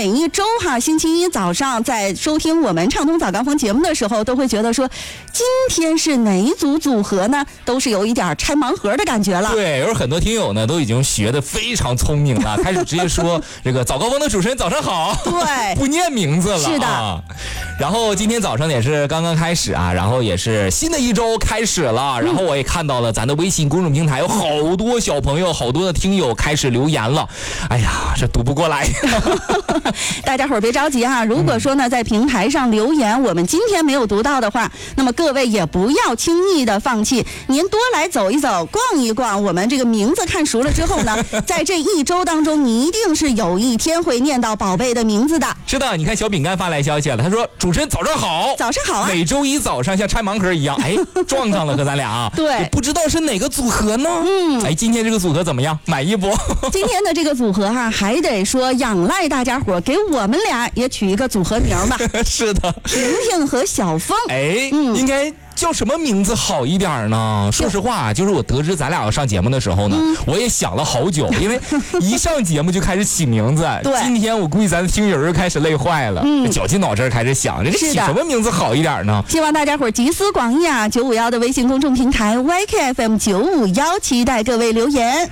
每一周星期一早上在收听我们畅通早高峰节目的时候，都会觉得说今天是哪一组组合呢，都是有一点拆盲盒的感觉了。 对，有很多听友呢都已经学得非常聪明了，开始直接说这个早高峰的主持人早上好， 对， 不念名字了。 是的。 然后今天早上也是刚刚开始然后也是新的一周开始了，然后我也看到了咱的微信公众平台有好多小朋友好多的听友开始留言了，哎呀，这读不过来。 大家伙儿别着急如果说呢在平台上留言我们今天没有读到的话，那么各位也不要轻易的放弃，您多来走一走逛一逛，我们这个名字看熟了之后呢在这一周当中你一定是有一天会念到宝贝的名字的。 是的，你看小饼干发来消息了，他说主持人早上好。 早上好每周一早上像拆盲盒一样，撞上了和咱俩对， 不知道是哪个组合呢？今天这个组合怎么样？满意不？ 今天的这个组合还得说仰赖大家伙给我们俩也取一个组合名吧。 是的， 婷婷和小峰。 应该叫什么名字好一点呢？说实话，就是我得知咱俩要上节目的时候呢，我也想了好久，因为一上节目就开始起名字。 对， 今天我估计咱的听友就开始累坏了，绞尽脑汁开始想，这起什么名字好一点呢？ 希望大家伙集思广益951的微信公众平台 YKFM951，期待各位留言。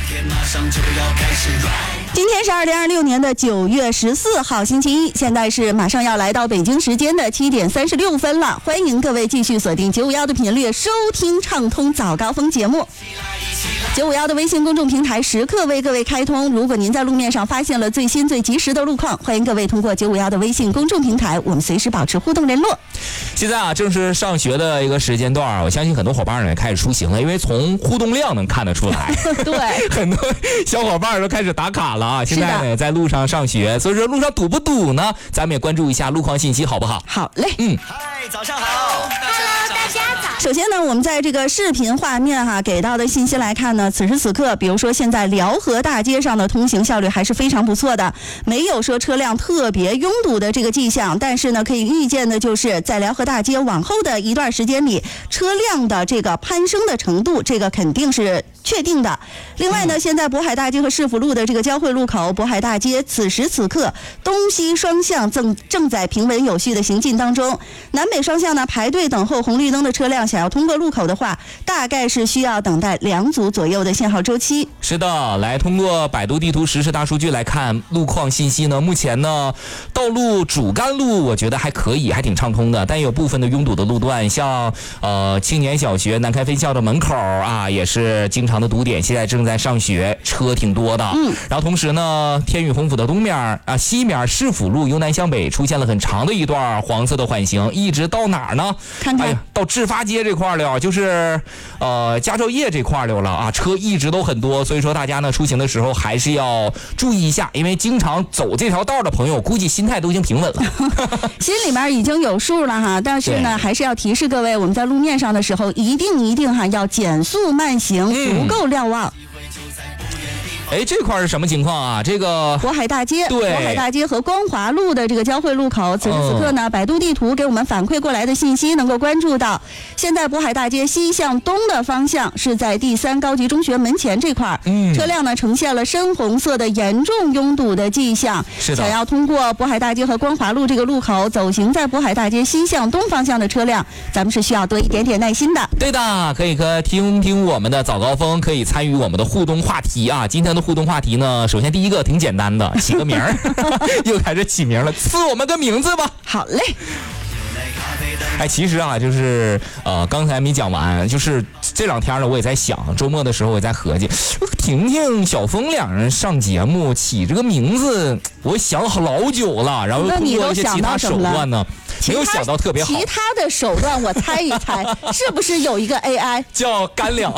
今天是2026年的9月14号星期一，现在是马上要来到北京时间的7点36分了，欢迎各位继续锁定951的频率收听畅通早高峰节目。951的微信公众平台时刻为各位开通，如果您在路面上发现了最新最及时的路况，欢迎各位通过951的微信公众平台，我们随时保持互动联络。 现在正是上学的一个时间段，我相信很多伙伴也开始出行了，因为从互动量能看得出来。 对， 很多小伙伴都开始打卡了现在呢在路上上学，所以说路上堵不堵呢？咱们也关注一下路况信息好不好？ 好嘞。 嗨，早上好。 大家早。 首先呢，我们在这个视频画面给到的信息来看呢，此时此刻，比如说现在辽河大街上的通行效率还是非常不错的，没有说车辆特别拥堵的这个迹象。但是呢，可以预见的就是在辽河大街往后的一段时间里，车辆的这个攀升的程度，这个肯定是确定的。另外呢，现在渤海大街和市府路的这个交汇路口，渤海大街此时此刻东西双向正在平稳有序的行进当中，南北双向呢排队等候红绿灯的车辆想要通过路口的话，大概是需要等待2组左右的限号周期。 是的，来通过百度地图实时大数据来看路况信息呢，目前呢道路主干路我觉得还可以，还挺畅通的，但有部分的拥堵的路段，像青年小学南开分校的门口也是经常的堵点，现在正在上学，车挺多的。然后同时呢，天宇鸿府的东面西面市府路由南向北出现了很长的一段黄色的缓行，一直到哪儿呢？ 看看， 到志发街这块了，就是佳兆业这块了车一直都很多，所以说大家呢出行的时候还是要注意一下，因为经常走这条道的朋友，估计心态都已经平稳了， 心里面已经有数了但是呢，还是要提示各位，我们在路面上的时候，一定要减速慢行，足够瞭望。 这块是什么情况这个渤海大街， 对， 渤海大街和光华路的这个交汇路口，此时此刻呢，百度地图给我们反馈过来的信息能够关注到，现在渤海大街西向东的方向是在第3高级中学门前这块，车辆呢呈现了深红色的严重拥堵的迹象。 是的， 想要通过渤海大街和光华路这个路口走行在渤海大街西向东方向的车辆，咱们是需要多一点点耐心的。 对的，可以听听我们的早高峰，可以参与我们的互动话题今天的互动话题呢，首先第一个挺简单的，起个名儿，又开始起名了，赐我们个名字吧。 好嘞。 其实就是刚才没讲完，就是这2天呢，我也在想，周末的时候我也在合计，婷婷、小峰2人上节目起这个名字，我想老久了，然后通过一些其他手段呢，没有想到特别好。 其他的手段我猜一猜，是不是有一个 AI 叫干粮？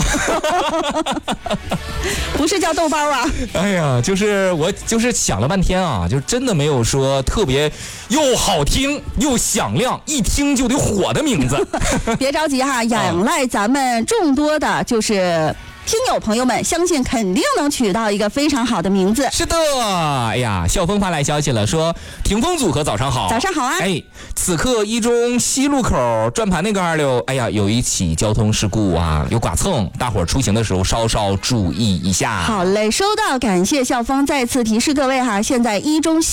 不是叫豆包哎呀，我想了半天就真的没有说特别又好听又响亮，一听就得火的名字。 别着急仰赖咱们众多的就是听友朋友们，相信肯定能取到一个非常好的名字。 是的，哎呀，校风发来消息了，说霆锋组合早上好。 早上好此刻一中西路口转盘那个2溜，有一起交通事故有剐蹭，大伙儿出行的时候稍稍注意一下。 好嘞，收到，感谢校方再次提示各位现在一中